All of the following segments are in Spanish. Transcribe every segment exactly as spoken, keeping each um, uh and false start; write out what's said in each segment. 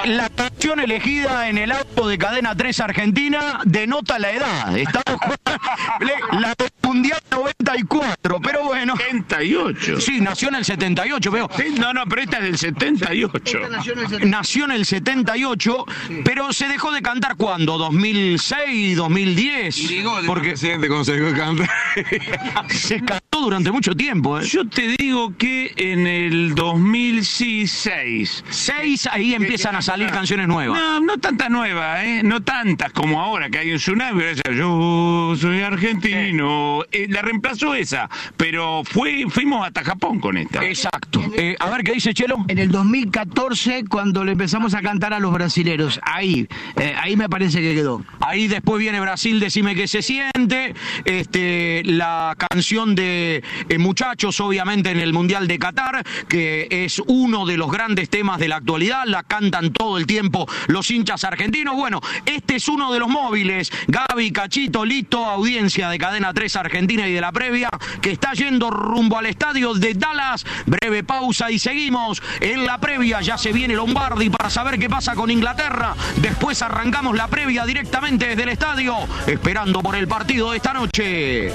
La canción elegida en el auto de Cadena tres Argentina denota la edad. Estamos la Mundial noventa y cuatro, pero bueno. setenta y ocho. Sí, nació en el setenta y ocho, veo. Sí, no, no, pero esta es del setenta y ocho. Nació en el setenta y ocho, sí. Pero se dejó de cantar ¿cuándo? ¿dos mil seis, dos mil diez? Digo, porque presidente, ¿cómo se dejó de cantar? Se cantó durante mucho tiempo, ¿eh? Yo te digo que en el dos mil seis. seis, ahí empiezan a salir canciones nuevas. No, no tantas nuevas, ¿eh? No tantas como ahora que hay un tsunami. Yo soy argentino. Eh, la reemplazó esa, pero fue, fuimos hasta Japón con esta. Exacto. Eh, a ver, ¿qué dice Chelo? En el dos mil catorce, cuando le empezamos a cantar a los brasileros, ahí, eh, ahí me parece que quedó. Ahí después viene Brasil, Decime qué se siente, este, la canción de eh, Muchachos, obviamente en el Mundial de Qatar, que es uno de los grandes temas de la actualidad, la cantan todo el tiempo los hinchas argentinos. Bueno, este es uno de los móviles, Gaby, Cachito, listo, audiencia de Cadena tres Argentina y de la previa, que está yendo rumbo al estadio de Dallas. Breve pausa y seguimos en la previa. Ya se viene Lombardi para saber qué pasa con Inglaterra. Después arrancamos la previa directamente desde el estadio, esperando por el partido de esta noche.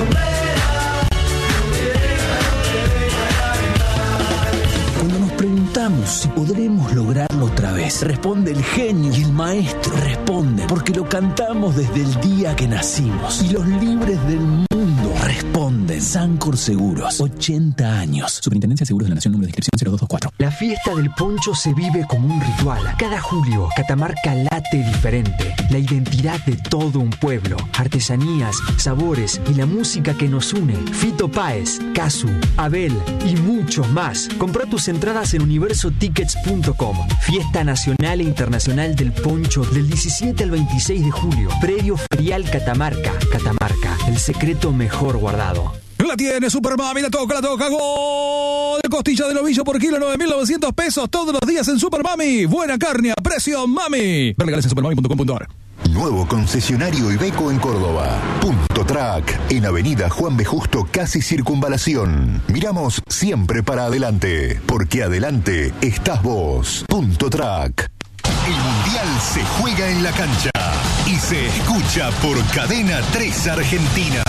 Cuando nos preguntamos si podremos lograrlo otra vez, responde el genio y el maestro. Responde porque lo cantamos desde el día que nacimos. Y los libres del mundo responden. Sancor Seguros, ochenta años. Superintendencia de Seguros de la Nación, número de inscripción cero dos dos cuatro. La fiesta del poncho se vive como un ritual. Cada julio, Catamarca late diferente. La identidad de todo un pueblo. Artesanías, sabores y la música que nos une. Fito Páez, Casu, Abel y muchos más. Comprá tus entradas en universo tickets punto com. Fiesta nacional e internacional del poncho del diecisiete al veintiséis de julio. Predio Ferial Catamarca. Catamarca, el secreto mejor guardado. La tiene Super Mami, la toca, la toca, gol de costilla de novillo por kilo, nueve mil novecientos pesos todos los días en Super Mami. Buena carne a precio Mami. Ver legales en supermami punto com punto ar. Nuevo concesionario Iveco en Córdoba. Punto Track, en Avenida Juan B. Justo, casi Circunvalación. Miramos siempre para adelante, porque adelante estás vos. Punto Track. El Mundial se juega en la cancha y se escucha por Cadena tres Argentina.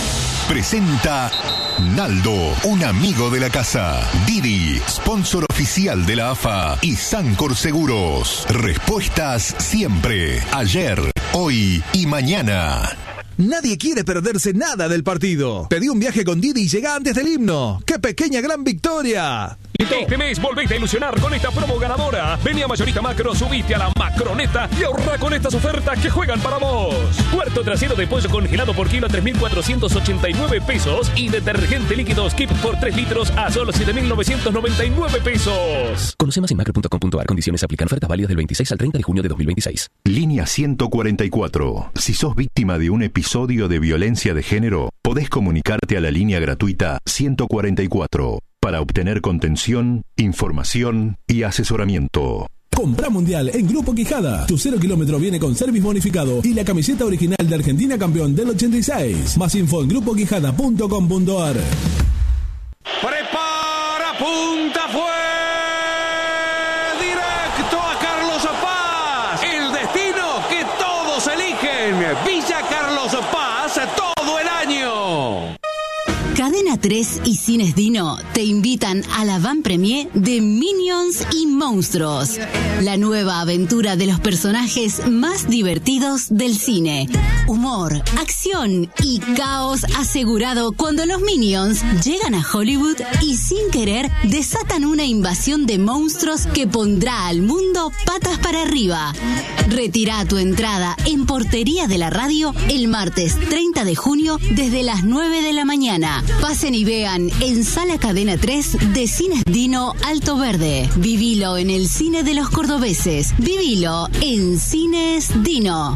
Presenta Naldo, un amigo de la casa. Didi, sponsor oficial de la A F A. Y Sancor Seguros. Respuestas siempre. Ayer, hoy y mañana. Nadie quiere perderse nada del partido. Pedí un viaje con Didi y llega antes del himno. ¡Qué pequeña gran victoria! Este mes volvete a ilusionar con esta promo ganadora. Vení a Mayorista Macro, subiste a la Macroneta y ahorra con estas ofertas que juegan para vos. Cuarto trasero de pollo congelado por kilo a tres mil cuatrocientos ochenta y nueve pesos y detergente líquido Skip por tres litros a solo siete mil novecientos noventa y nueve pesos. Conoce más en macro punto com punto ar. Condiciones aplican. Ofertas válidas del veintiséis al treinta de junio de dos mil veintiséis. Línea ciento cuarenta y cuatro. Si sos víctima de un episodio de violencia de género, podés comunicarte a la línea gratuita ciento cuarenta y cuatro para obtener contención, información y asesoramiento. Compra Mundial en Grupo Quijada. Tu cero kilómetro viene con service bonificado y la camiseta original de Argentina campeón del ochenta y seis. Más info en grupo quijada punto com punto ar. Prepara, punta, fue directo a Carlos Paz. El destino que todos eligen. Villa Carlos Paz todo el año. Cadena tres y Cines Dino te invitan a la van premier de Minions y Monstruos, la nueva aventura de los personajes más divertidos del cine. Humor, acción y caos asegurado cuando los Minions llegan a Hollywood y sin querer desatan una invasión de monstruos que pondrá al mundo patas para arriba. Retira tu entrada en Portería de la Radio el martes treinta de junio desde las nueve de la mañana. Pasen y vean en Sala Cadena tres de Cines Dino Alto Verde. Vivilo en el cine de los cordobeses. Vivilo en Cines Dino.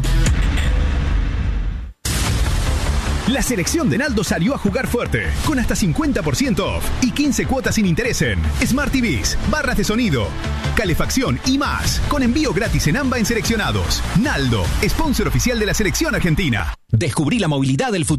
La selección de Naldo salió a jugar fuerte, con hasta cincuenta por ciento off y quince cuotas sin interés en Smart T Vs, barras de sonido, calefacción y más, con envío gratis en AMBA en seleccionados. Naldo, sponsor oficial de la selección argentina. Descubrí la movilidad del futuro.